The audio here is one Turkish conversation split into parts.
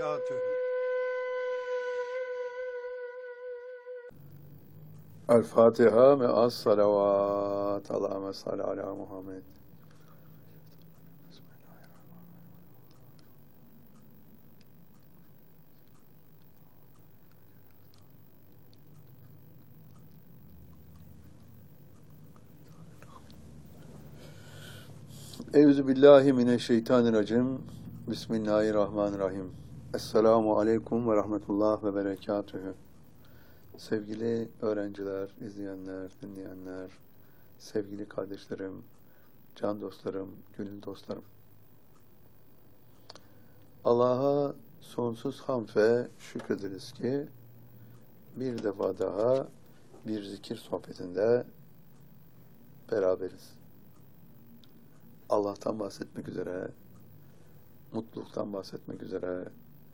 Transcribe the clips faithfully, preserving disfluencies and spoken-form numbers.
وبركاته. El-Fatiha me'as salavat. Allahümme salli ala Muhammed. Euzu billahi mineşşeytanirracim. Bismillahirrahmanirrahim. Esselamu aleyküm ve rahmetullah ve berekatühü. Sevgili öğrenciler, izleyenler, dinleyenler, sevgili kardeşlerim, can dostlarım, gönül dostlarım. Allah'a sonsuz hamd ve şükrederiz ki bir defa daha bir zikir sohbetinde beraberiz. Allah'tan bahsetmek üzere, mutluluktan bahsetmek üzere.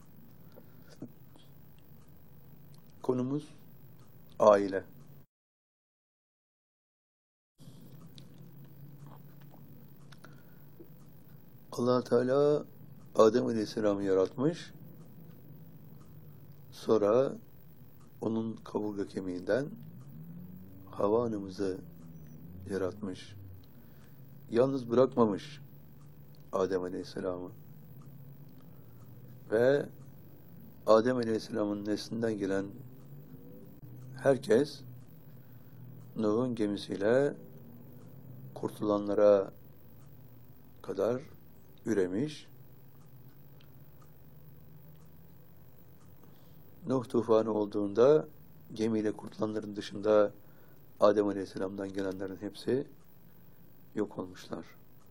Konumuz aile. Allah Teala Adem Aleyhisselam'ı yaratmış. Sonra onun kaburga kemiğinden Havva anamızı yaratmış. Yalnız bırakmamış Adem Aleyhisselam'ı. Ve Adem Aleyhisselam'ın neslinden gelen herkes Nuh'un gemisiyle kurtulanlara kadar üremiş. Nuh tufanı olduğunda gemiyle kurtulanların dışında Adem Aleyhisselam'dan gelenlerin hepsi yok olmuşlar.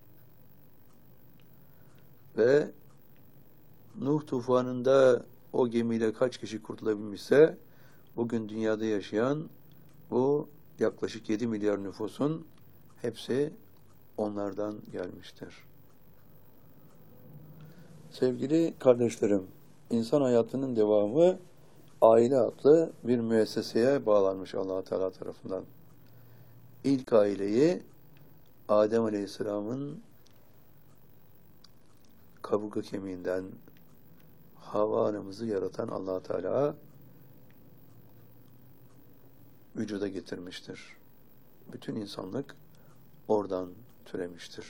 Ve Nuh tufanında o gemiyle kaç kişi kurtulabilmişse bugün dünyada yaşayan bu yaklaşık yedi milyar nüfusun hepsi onlardan gelmiştir. Sevgili kardeşlerim, insan hayatının devamı aile adlı bir müesseseye bağlanmış Allah Teala tarafından. İlk aileyi Adem Aleyhisselam'ın kaburga kemiğinden Havva anamızı yaratan Allah Teala vücuda getirmiştir. Bütün insanlık oradan türemiştir.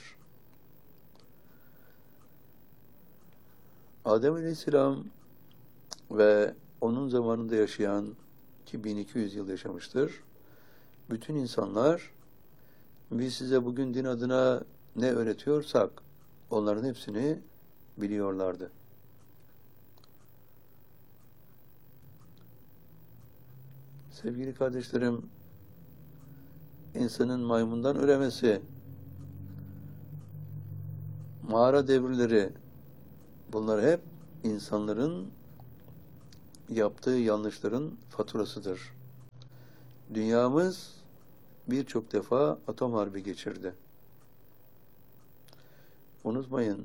Adem Aleyhisselam ve onun zamanında yaşayan ki bin iki yüz yıl yaşamıştır. Bütün insanlar biz size bugün din adına ne öğretiyorsak onların hepsini biliyorlardı. Sevgili kardeşlerim, insanın maymundan üremesi, mağara devirleri, bunlar hep insanların yaptığı yanlışların faturasıdır. Dünyamız birçok defa atom harbi geçirdi. Unutmayın,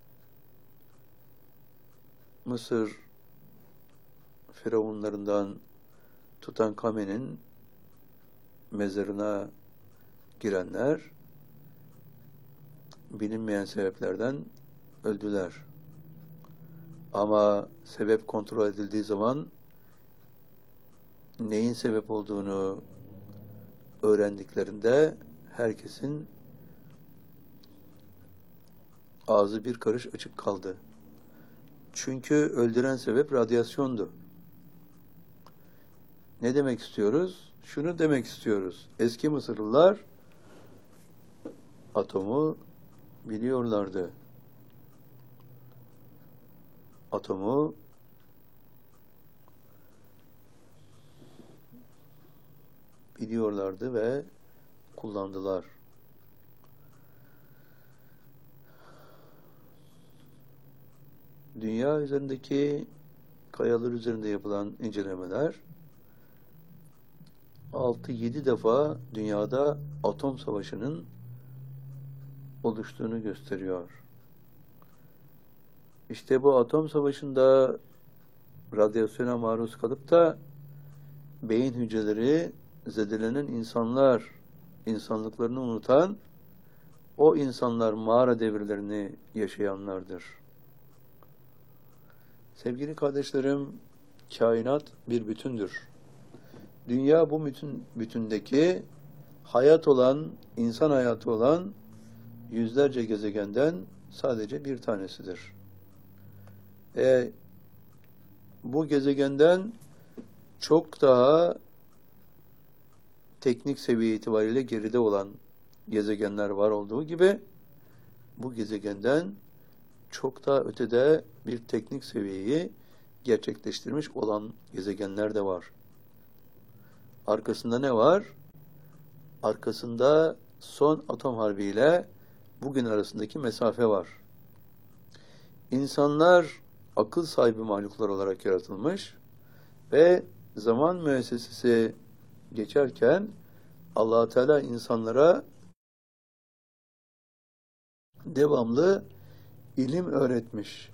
Mısır firavunlarından Tutankhamen'in mezarına girenler bilinmeyen sebeplerden öldüler. Ama sebep kontrol edildiği zaman neyin sebep olduğunu öğrendiklerinde herkesin ağzı bir karış açık kaldı. Çünkü öldüren sebep radyasyondu. Ne demek istiyoruz? Şunu demek istiyoruz. Eski Mısırlılar atomu biliyorlardı. Atomu biliyorlardı ve kullandılar. Dünya üzerindeki kayalar üzerinde yapılan incelemeler altı yedi defa dünyada atom savaşının oluştuğunu gösteriyor. İşte bu atom savaşında radyasyona maruz kalıp da beyin hücreleri zedelenen insanlar, insanlıklarını unutan o insanlar mağara devirlerini yaşayanlardır. Sevgili kardeşlerim, kainat bir bütündür. Dünya bu bütün bütündeki hayat olan, insan hayatı olan yüzlerce gezegenden sadece bir tanesidir. E, bu gezegenden çok daha teknik seviye itibariyle geride olan gezegenler var olduğu gibi bu gezegenden çok daha ötede bir teknik seviyeyi gerçekleştirmiş olan gezegenler de var. Arkasında ne var? Arkasında son atom harbiyle bugün arasındaki mesafe var. İnsanlar akıl sahibi mahluklar olarak yaratılmış ve zaman müessesesi geçerken Allah-u Teala insanlara devamlı ilim öğretmiş.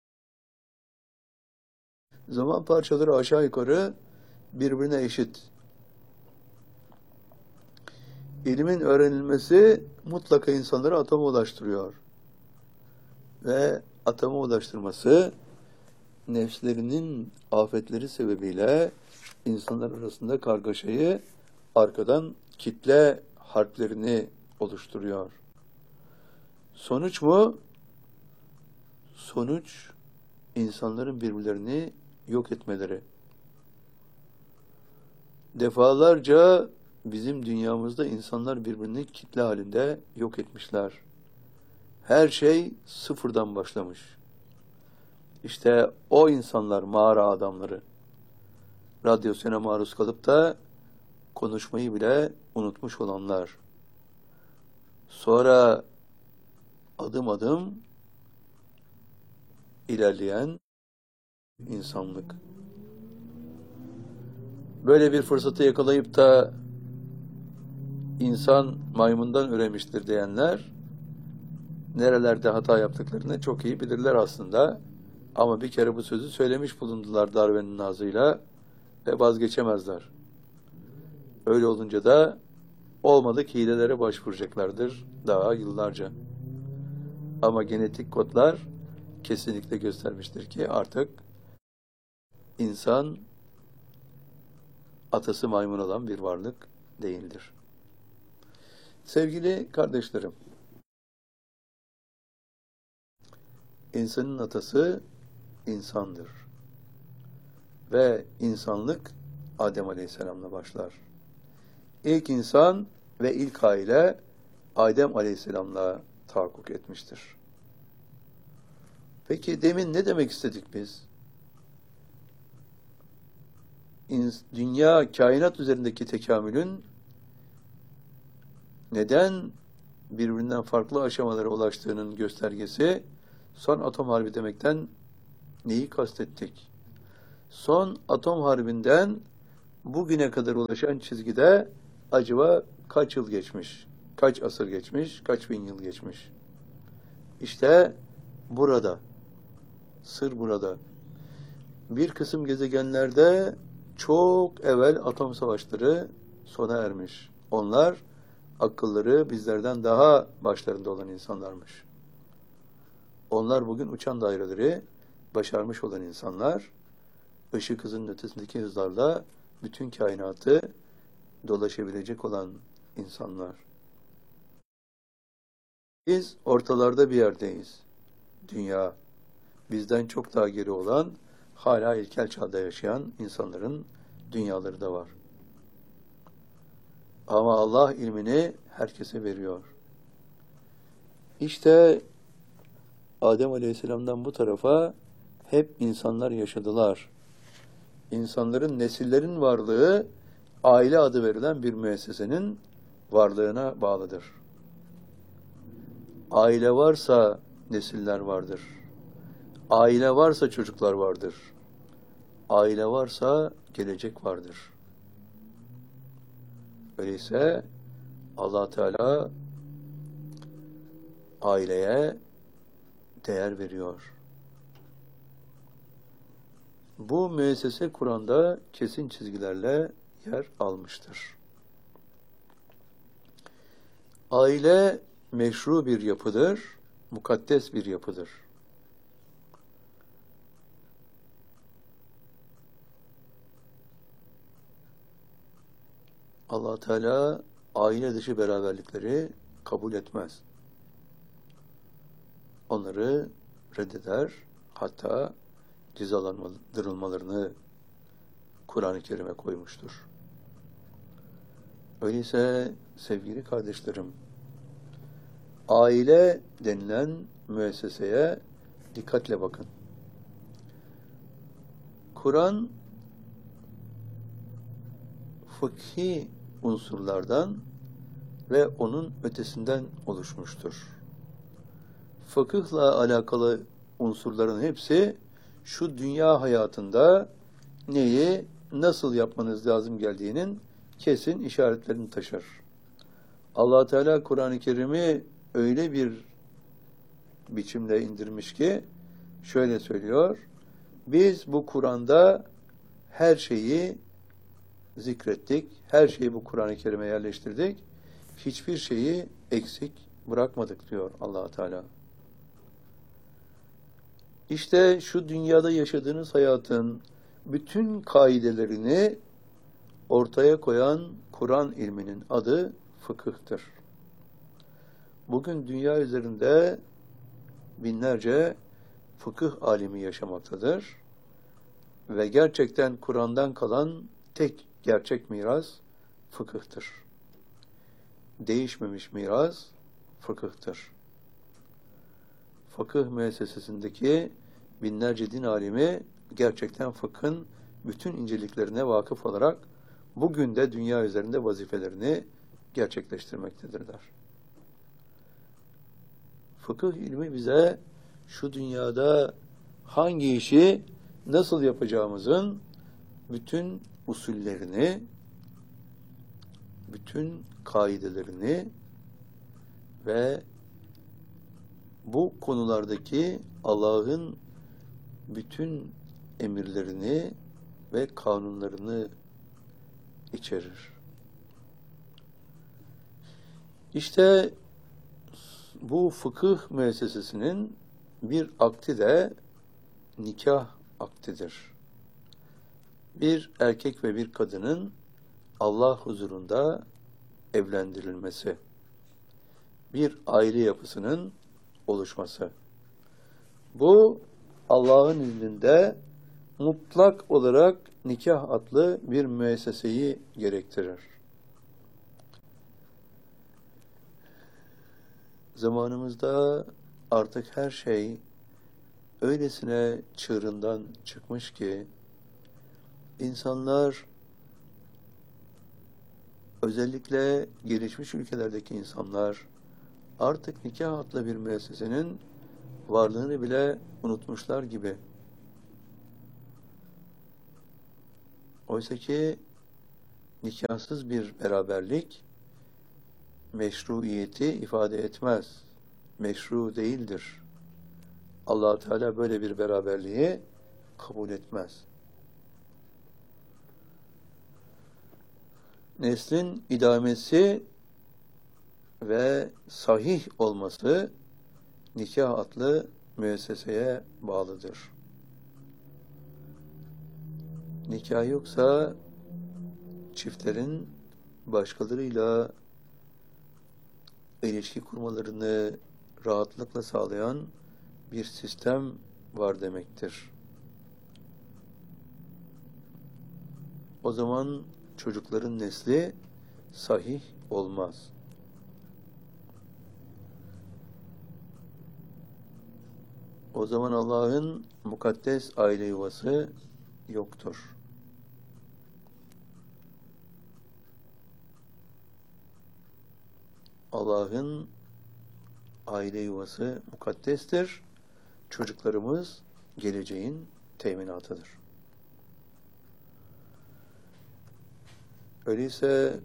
Zaman parçaları aşağı yukarı birbirine eşit. İlmin öğrenilmesi mutlaka insanları atoma ulaştırıyor. Ve atoma ulaştırması nefslerinin afetleri sebebiyle insanlar arasında kargaşayı arkadan kitle harplerini oluşturuyor. Sonuç mu? Sonuç insanların birbirlerini yok etmeleri. Defalarca bizim dünyamızda insanlar birbirini kitle halinde yok etmişler. Her şey sıfırdan başlamış. İşte o insanlar mağara adamları. Radyosuna maruz kalıp da konuşmayı bile unutmuş olanlar. Sonra adım adım ilerleyen insanlık. Böyle bir fırsatı yakalayıp da insan maymundan üremiştir diyenler nerelerde hata yaptıklarını çok iyi bilirler aslında. Ama bir kere bu sözü söylemiş bulundular Darwin'in ağzıyla ve vazgeçemezler. Öyle olunca da olmadık hilelere başvuracaklardır daha yıllarca. Ama genetik kodlar kesinlikle göstermiştir ki artık insan atası maymun olan bir varlık değildir. Sevgili kardeşlerim, insanın atası insandır. Ve insanlık Adem Aleyhisselam'la başlar. İlk insan ve ilk aile Adem Aleyhisselam'la tahakkuk etmiştir. Peki demin ne demek istedik biz? Dünya, kainat üzerindeki tekamülün neden birbirinden farklı aşamalara ulaştığının göstergesi son atom harbi demekten neyi kastettik? Son atom harbinden bugüne kadar ulaşan çizgide acaba kaç yıl geçmiş? Kaç asır geçmiş? Kaç bin yıl geçmiş? İşte burada. Sır burada. Bir kısım gezegenlerde çok evvel atom savaşları sona ermiş. Onlar akılları bizlerden daha başlarında olan insanlarmış. Onlar bugün uçan daireleri başarmış olan insanlar, ışık hızının ötesindeki hızlarla bütün kainatı dolaşabilecek olan insanlar. Biz ortalarda bir yerdeyiz. Dünya, bizden çok daha geri olan, hala ilkel çağda yaşayan insanların dünyaları da var. Ama Allah ilmini herkese veriyor. İşte Adem Aleyhisselam'dan bu tarafa hep insanlar yaşadılar. İnsanların, nesillerin varlığı aile adı verilen bir müessesenin varlığına bağlıdır. Aile varsa nesiller vardır. Aile varsa çocuklar vardır. Aile varsa gelecek vardır. Öyleyse Allah Teala aileye değer veriyor. Bu müessese Kur'an'da kesin çizgilerle yer almıştır. Aile meşru bir yapıdır, mukaddes bir yapıdır. Allah Teala aile dışı beraberlikleri kabul etmez. Onları reddeder, hatta cezalandırılmalarını Kur'an-ı Kerim'e koymuştur. Öyleyse sevgili kardeşlerim, aile denilen müesseseye dikkatle bakın. Kur'an fıkhi unsurlardan ve onun ötesinden oluşmuştur. Fıkıhla alakalı unsurların hepsi şu dünya hayatında neyi, nasıl yapmanız lazım geldiğinin kesin işaretlerini taşır. Allah Teala Kur'an-ı Kerim'i öyle bir biçimde indirmiş ki şöyle söylüyor: biz bu Kur'an'da her şeyi zikrettik, her şeyi bu Kur'an-ı Kerim'e yerleştirdik, hiçbir şeyi eksik bırakmadık diyor Allah Teala. İşte şu dünyada yaşadığınız hayatın bütün kaidelerini ortaya koyan Kur'an ilminin adı fıkıhtır. Bugün dünya üzerinde binlerce fıkıh alimi yaşamaktadır ve gerçekten Kur'an'dan kalan tek gerçek miras fıkıhtır. Değişmemiş miras fıkıhtır. Fıkıh müessesesindeki binlerce din alimi gerçekten fıkhın bütün inceliklerine vakıf olarak bugün de dünya üzerinde vazifelerini gerçekleştirmektedirler. Fıkıh ilmi bize şu dünyada hangi işi nasıl yapacağımızın bütün usullerini, bütün kaidelerini ve bu konulardaki Allah'ın bütün emirlerini ve kanunlarını içerir. İşte bu fıkıh müessesesinin bir akdi de nikah akdidir. Bir erkek ve bir kadının Allah huzurunda evlendirilmesi, bir aile yapısının oluşması. Bu Allah'ın izniyle mutlak olarak nikah adlı bir müesseseyi gerektirir. Zamanımızda artık her şey öylesine çığırından çıkmış ki insanlar, özellikle gelişmiş ülkelerdeki insanlar, artık nikah adlı bir müessesenin varlığını bile unutmuşlar gibi. Oysa ki nikahsız bir beraberlik meşruiyeti ifade etmez. Meşru değildir. Allah Teala böyle bir beraberliği kabul etmez. Neslin idamesi ve sahih olması nikah adlı müesseseye bağlıdır. Nikah yoksa çiftlerin başkalarıyla ilişki kurmalarını rahatlıkla sağlayan bir sistem var demektir. O zaman çocukların nesli sahih olmaz. O zaman Allah'ın mukaddes aile yuvası yoktur. Allah'ın aile yuvası mukaddestir. Çocuklarımız geleceğin teminatıdır. Öyleyse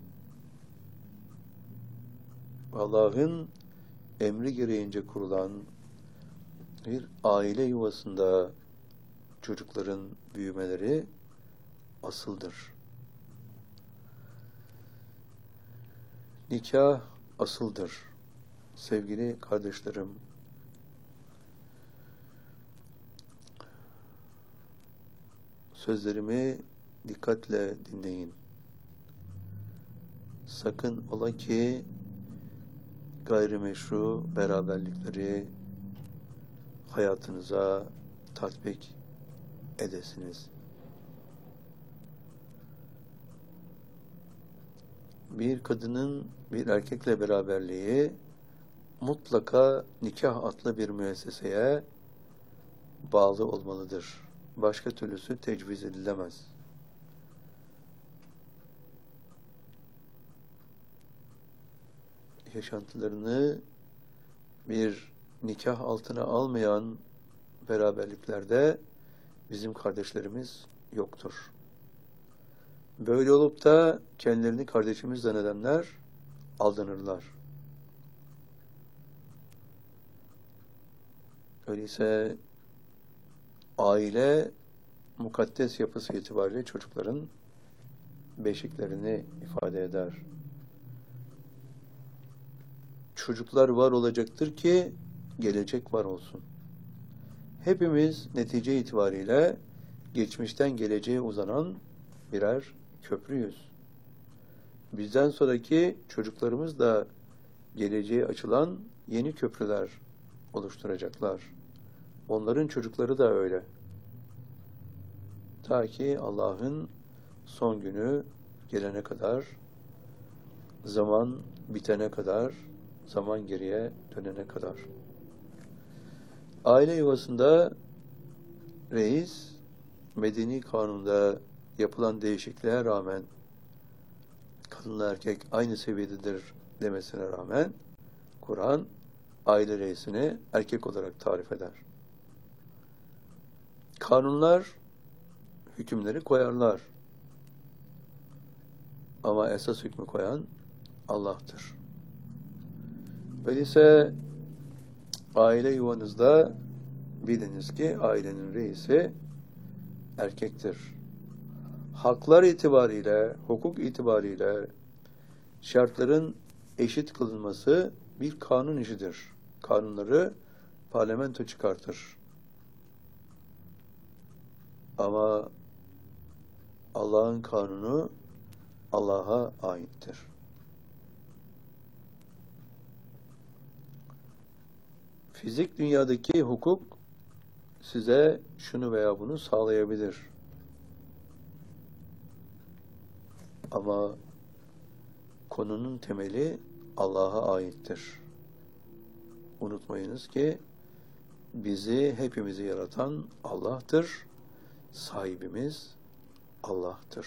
Allah'ın emri gereğince kurulan bir aile yuvasında çocukların büyümeleri asıldır. Nikah asıldır. Sevgili kardeşlerim, sözlerimi dikkatle dinleyin. sakın ola ki gayrimeşru beraberlikleri hayatınıza tatbik edesiniz. Bir kadının bir erkekle beraberliği mutlaka nikah adlı bir müesseseye bağlı olmalıdır. Başka türlüsü tecviz edilemez. Yaşantılarını bir nikah altına almayan beraberliklerde bizim kardeşlerimiz yoktur. Böyle olup da kendilerini kardeşimiz zannedenler aldanırlar. Öyleyse aile mukaddes yapısı itibariyle çocukların beşiklerini ifade eder. Çocuklar var olacaktır ki gelecek var olsun. Hepimiz netice itibariyle geçmişten geleceğe uzanan birer köprüyüz. Bizden sonraki çocuklarımız da geleceğe açılan yeni köprüler oluşturacaklar. Onların çocukları da öyle. Ta ki Allah'ın son günü gelene kadar, zaman bitene kadar, zaman geriye dönene kadar. Aile yuvasında reis, medeni kanunda yapılan değişikliğe rağmen kadınla erkek aynı seviyededir demesine rağmen Kur'an aile reisini erkek olarak tarif eder. Kanunlar hükümleri koyarlar. Ama esas hükmü koyan Allah'tır. Öyleyse aile yuvanızda biliniz ki ailenin reisi erkektir. Haklar itibariyle, hukuk itibariyle şartların eşit kılınması bir kanun işidir. Kanunları parlamento çıkartır. Ama Allah'ın kanunu Allah'a aittir. Fizik dünyadaki hukuk size şunu veya bunu sağlayabilir. Ama konunun temeli Allah'a aittir. Unutmayınız ki bizi, hepimizi yaratan Allah'tır. Sahibimiz Allah'tır.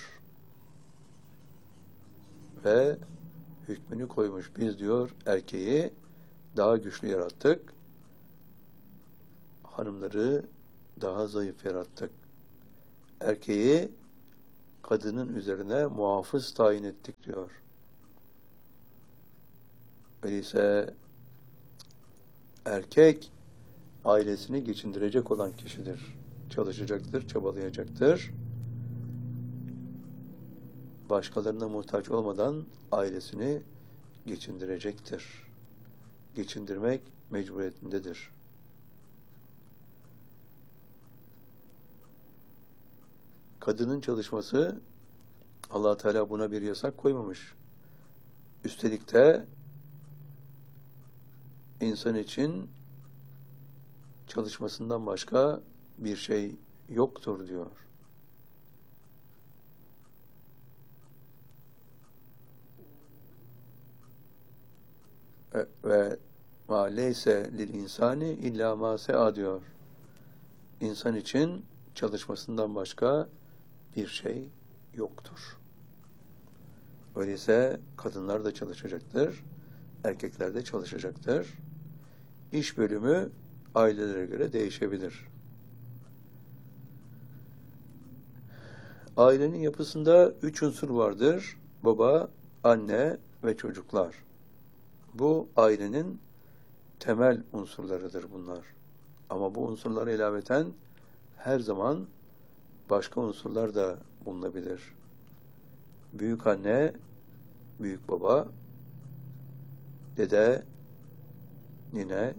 Ve hükmünü koymuş. Biz diyor erkeği daha güçlü yarattık. Hanımları daha zayıf yarattık. Erkeği kadının üzerine muhafız tayin ettik diyor. Öyleyse erkek ailesini geçindirecek olan kişidir. Çalışacaktır, çabalayacaktır. Başkalarına muhtaç olmadan ailesini geçindirecektir. Geçindirmek mecburiyetindedir. Kadının çalışması, Allah Teala buna bir yasak koymamış. Üstelik de insan için çalışmasından başka bir şey yoktur diyor. Ve ma leyse lil insani illa ma se'a diyor. İnsan için çalışmasından başka bir şey yoktur. Öyleyse kadınlar da çalışacaktır, erkekler de çalışacaktır. İş bölümü ailelere göre değişebilir. Ailenin yapısında üç unsur vardır. Baba, anne ve çocuklar. Bu ailenin temel unsurlarıdır bunlar. Ama bu unsurlara ilaveten her zaman başka unsurlar da bulunabilir. Büyük anne, büyük baba, dede, nine,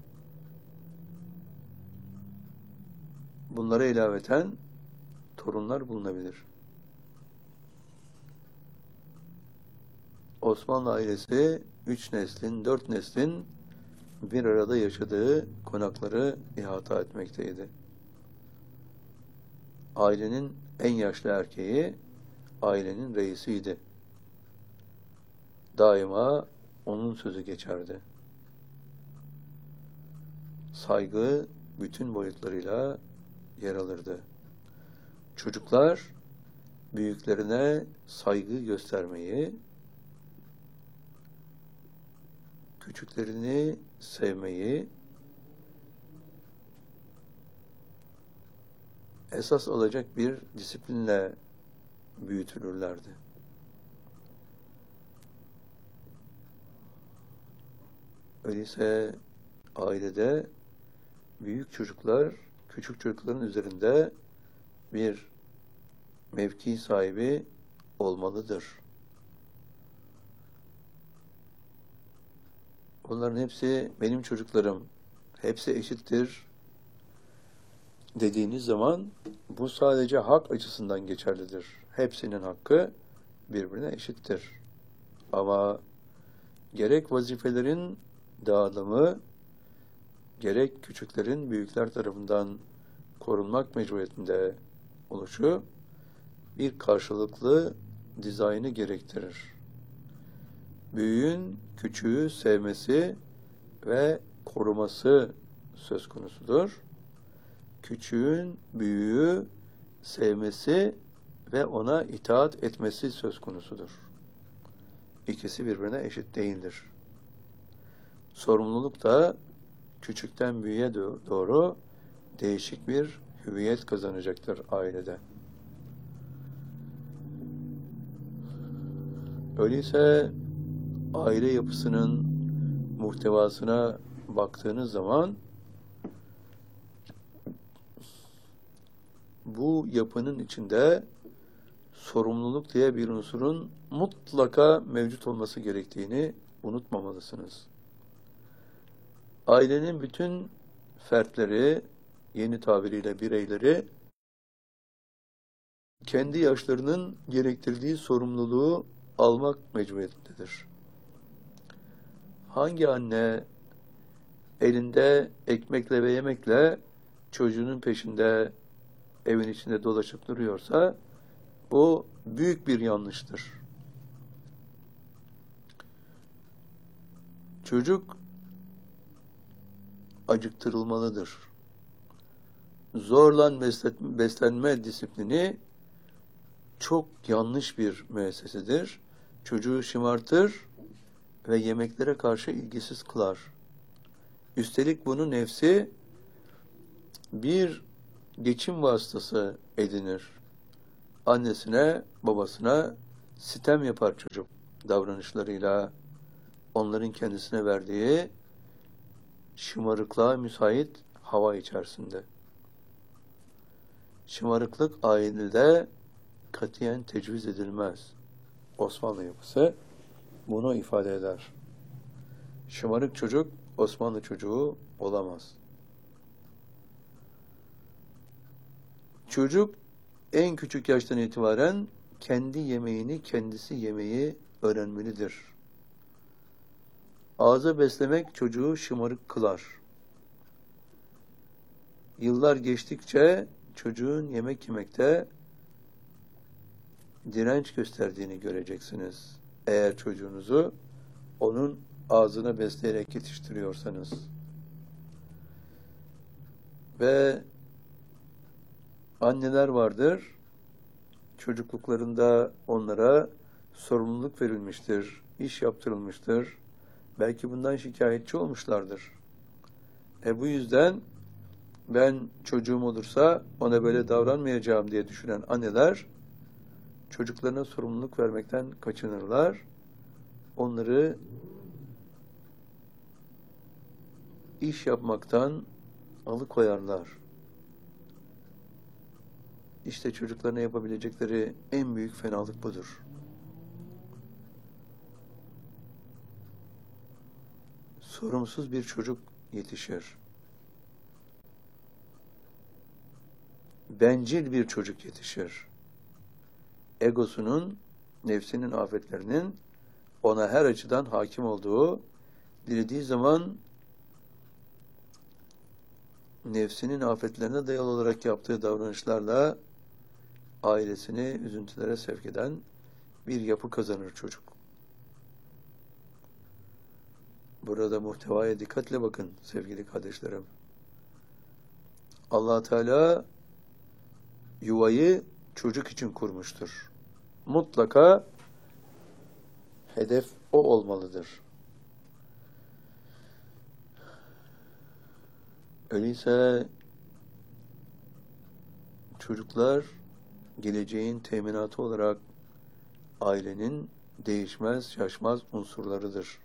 bunlara ilaveten torunlar bulunabilir. Osmanlı ailesi üç neslin, dört neslin bir arada yaşadığı konakları ihata etmekteydi. Ailenin en yaşlı erkeği ailenin reisiydi. Daima onun sözü geçerdi. Saygı bütün boyutlarıyla yer alırdı. Çocuklar büyüklerine saygı göstermeyi, küçüklerini sevmeyi esas alacak bir disiplinle büyütülürlerdi. Öyleyse ailede büyük çocuklar küçük çocukların üzerinde bir mevki sahibi olmalıdır. Onların hepsi benim çocuklarım, hepsi eşittir dediğiniz zaman bu sadece hak açısından geçerlidir. Hepsinin hakkı birbirine eşittir. Ama gerek vazifelerin dağılımı, gerek küçüklerin büyükler tarafından korunmak mecburiyetinde oluşu bir karşılıklı dizaynı gerektirir. Büyüğün küçüğü sevmesi ve koruması söz konusudur. Küçüğün büyüğü sevmesi ve ona itaat etmesi söz konusudur. İkisi birbirine eşit değildir. Sorumluluk da küçükten büyüğe doğru değişik bir hüviyet kazanacaktır ailede. Öyleyse aile yapısının muhtevasına baktığınız zaman bu yapının içinde sorumluluk diye bir unsurun mutlaka mevcut olması gerektiğini unutmamalısınız. Ailenin bütün fertleri, yeni tabiriyle bireyleri, kendi yaşlarının gerektirdiği sorumluluğu almak mecburiyetindedir. Hangi anne elinde ekmekle ve yemekle çocuğunun peşinde evin içinde dolaşıp duruyorsa bu büyük bir yanlıştır. Çocuk acıktırılmalıdır. Zorla beslenme disiplini çok yanlış bir müessesedir. Çocuğu şımartır ve yemeklere karşı ilgisiz kılar. Üstelik bunu nefsi bir geçim vasıtası edinir. Annesine, babasına sitem yapar çocuk davranışlarıyla, onların kendisine verdiği şımarıklığa müsait hava içerisinde. Şımarıklık ailede katiyen tecviz edilmez. Osmanlı yapısı bunu ifade eder. Şımarık çocuk Osmanlı çocuğu olamaz. Çocuk en küçük yaştan itibaren kendi yemeğini kendisi yemeyi öğrenmelidir. Ağza beslemek çocuğu şımarık kılar. Yıllar geçtikçe çocuğun yemek yemekte direnç gösterdiğini göreceksiniz. Eğer çocuğunuzu onun ağzına besleyerek yetiştiriyorsanız. Ve anneler vardır, çocukluklarında onlara sorumluluk verilmiştir, iş yaptırılmıştır. Belki bundan şikayetçi olmuşlardır. E bu yüzden ben çocuğum olursa ona böyle davranmayacağım diye düşünen anneler çocuklarına sorumluluk vermekten kaçınırlar. Onları iş yapmaktan alıkoyarlar. İşte çocuklarına yapabilecekleri en büyük fenalık budur. Sorumsuz bir çocuk yetişir. Bencil bir çocuk yetişir. Egosunun, nefsinin afetlerinin ona her açıdan hakim olduğu, dilediği zaman nefsinin afetlerine dayalı olarak yaptığı davranışlarla ailesini üzüntülere sevk eden bir yapı kazanır çocuk. Burada muhtevaya dikkatle bakın sevgili kardeşlerim. Allah Teala yuvayı çocuk için kurmuştur. Mutlaka hedef o olmalıdır. Öyleyse çocuklar geleceğin teminatı olarak ailenin değişmez, şaşmaz unsurlarıdır.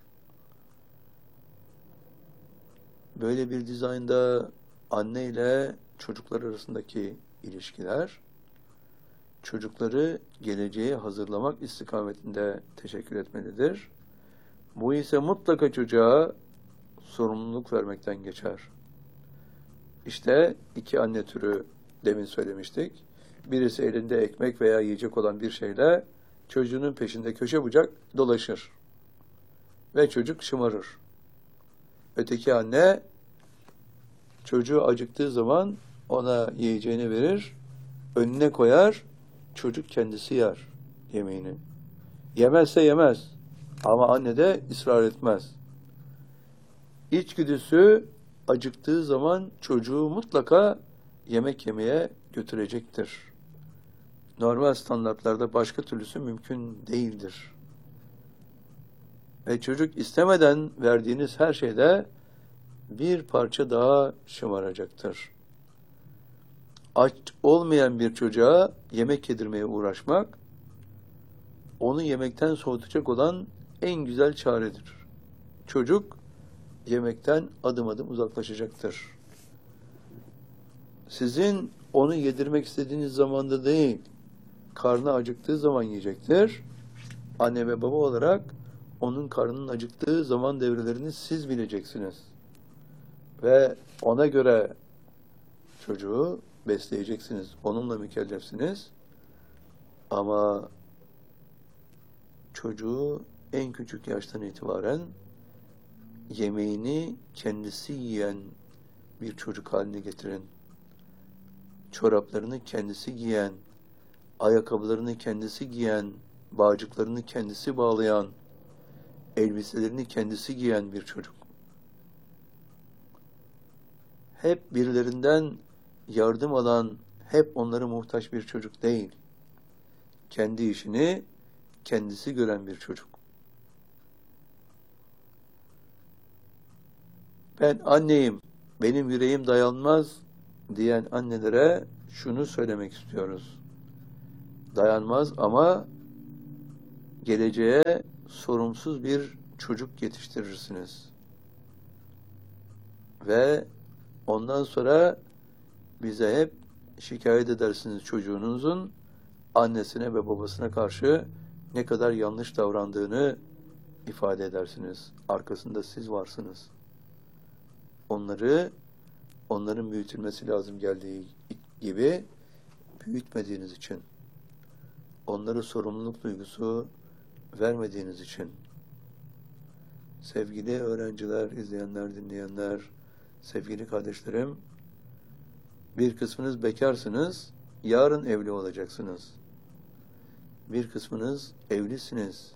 Böyle bir dizaynda anne ile çocuklar arasındaki ilişkiler, çocukları geleceğe hazırlamak istikametinde teşekkür etmelidir. Bu ise mutlaka çocuğa sorumluluk vermekten geçer. İşte iki anne türü demin söylemiştik. Birisi elinde ekmek veya yiyecek olan bir şeyle çocuğunun peşinde köşe bucak dolaşır. Ve çocuk şımarır. Öteki anne çocuğu acıktığı zaman ona yiyeceğini verir, önüne koyar, çocuk kendisi yer yemeğini. Yemezse yemez ama anne de ısrar etmez. İçgüdüsü acıktığı zaman çocuğu mutlaka yemek yemeye götürecektir. Normal standartlarda başka türlüsü mümkün değildir. Ve çocuk istemeden verdiğiniz her şeyde bir parça daha şımaracaktır. Aç olmayan bir çocuğa yemek yedirmeye uğraşmak, onu yemekten soğutacak olan en güzel çaredir. Çocuk yemekten adım adım uzaklaşacaktır. Sizin onu yedirmek istediğiniz zamanda değil, karnı acıktığı zaman yiyecektir. Anne ve baba olarak onun karnının acıktığı zaman devrelerini siz bileceksiniz. Ve ona göre çocuğu besleyeceksiniz. Onunla mükellefsiniz. Ama çocuğu en küçük yaştan itibaren yemeğini kendisi yiyen bir çocuk haline getirin. Çoraplarını kendisi giyen, ayakkabılarını kendisi giyen, bağcıklarını kendisi bağlayan, elbiselerini kendisi giyen bir çocuk. Hep birilerinden yardım alan, hep onlara muhtaç bir çocuk değil. Kendi işini kendisi gören bir çocuk. Ben anneyim, benim yüreğim dayanmaz diyen annelere şunu söylemek istiyoruz. Dayanmaz ama geleceğe sorumsuz bir çocuk yetiştirirsiniz. Ve ondan sonra bize hep şikayet edersiniz çocuğunuzun annesine ve babasına karşı ne kadar yanlış davrandığını ifade edersiniz. Arkasında siz varsınız. Onları, onların büyütülmesi lazım geldiği gibi büyütmediğiniz için, onları sorumluluk duygusu vermediğiniz için. Sevgili öğrenciler, izleyenler, dinleyenler, sevgili kardeşlerim, bir kısmınız bekarsınız, yarın evli olacaksınız. Bir kısmınız evlisiniz.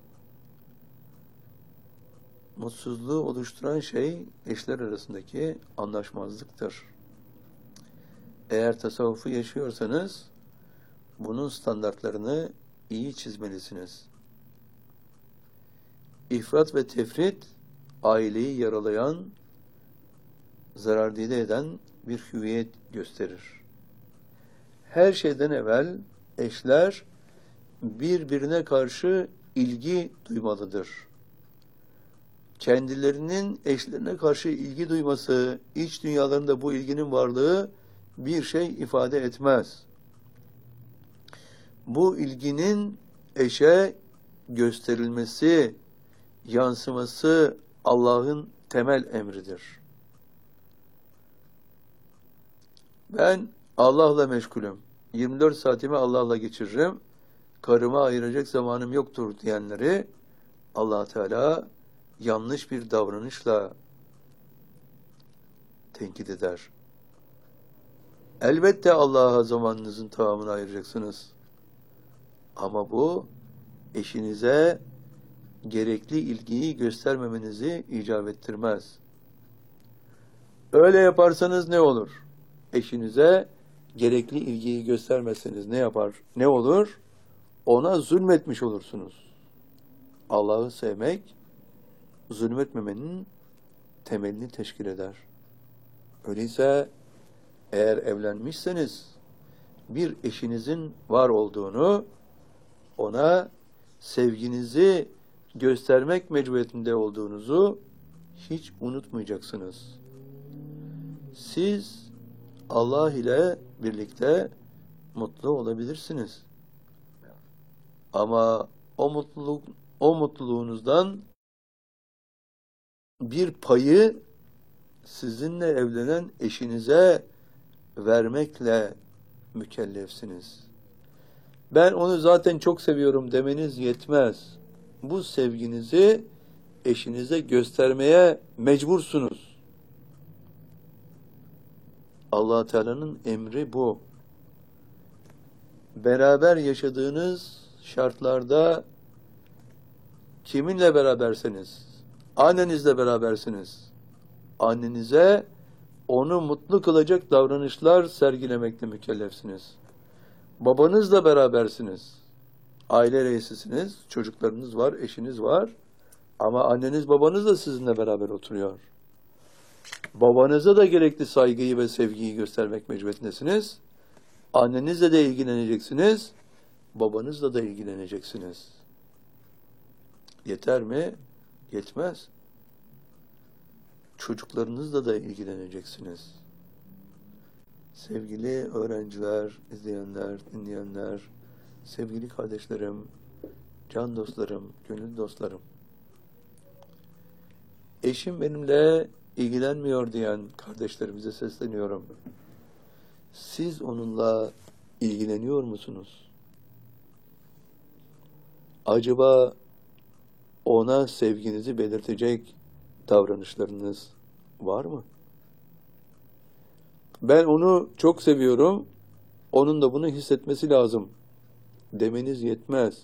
Mutsuzluğu oluşturan şey eşler arasındaki anlaşmazlıktır. Eğer tasavvufu yaşıyorsanız bunun standartlarını iyi çizmelisiniz. İfrat ve tefrit aileyi yaralayan, zarardide eden bir hüviyet gösterir. Her şeyden evvel eşler birbirine karşı ilgi duymalıdır. Kendilerinin eşlerine karşı ilgi duyması, iç dünyalarında bu ilginin varlığı bir şey ifade etmez. Bu ilginin eşe gösterilmesi, yansıması Allah'ın temel emridir. Ben Allah'la meşgulüm. yirmi dört saatimi Allah'la geçiririm. Karıma ayıracak zamanım yoktur diyenleri Allah Teala yanlış bir davranışla tenkit eder. Elbette Allah'a zamanınızın tamamını ayıracaksınız. Ama bu eşinize gerekli ilgiyi göstermemenizi icap ettirmez. Öyle yaparsanız ne olur? Eşinize gerekli ilgiyi göstermezseniz ne yapar? Ne olur? Ona zulmetmiş olursunuz. Allah'ı sevmek, zulmetmemenin temelini teşkil eder. Öyleyse eğer evlenmişseniz bir eşinizin var olduğunu, ona sevginizi göstermek mecburiyetinde olduğunuzu hiç unutmayacaksınız. Siz Allah ile birlikte mutlu olabilirsiniz. Ama o mutluluk, o mutluluğunuzdan bir payı sizinle evlenen eşinize vermekle mükellefsiniz. Ben onu zaten çok seviyorum demeniz yetmez. Bu sevginizi eşinize göstermeye mecbursunuz. Allah Teala'nın emri bu. Beraber yaşadığınız şartlarda kiminle beraberseniz, annenizle berabersiniz. Annenize onu mutlu kılacak davranışlar sergilemekle mükellefsiniz. Babanızla berabersiniz. Aile reisisiniz, çocuklarınız var, eşiniz var. Ama anneniz babanız da sizinle beraber oturuyor. Babanıza da gerekli saygıyı ve sevgiyi göstermek mecburiyetindesiniz. Annenizle de ilgileneceksiniz, babanızla da ilgileneceksiniz. Yeter mi? Yetmez. Çocuklarınızla da ilgileneceksiniz. Sevgili öğrenciler, izleyenler, dinleyenler, sevgili kardeşlerim, can dostlarım, gönül dostlarım. Eşim benimle ilgilenmiyor diyen kardeşlerimize sesleniyorum. Siz onunla ilgileniyor musunuz? Acaba ona sevginizi belirtecek davranışlarınız var mı? Ben onu çok seviyorum, onun da bunu hissetmesi lazım demeniz yetmez.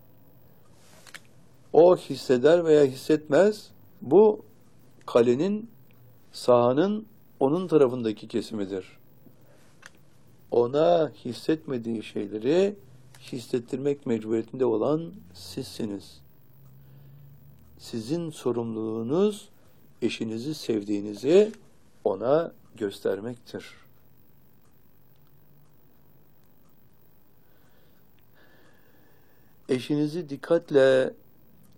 O hisseder veya hissetmez, bu kalenin, sahanın onun tarafındaki kesimidir. Ona hissetmediği şeyleri hissettirmek mecburiyetinde olan sizsiniz. Sizin sorumluluğunuz eşinizi sevdiğinizi ona göstermektir. Eşinizi dikkatle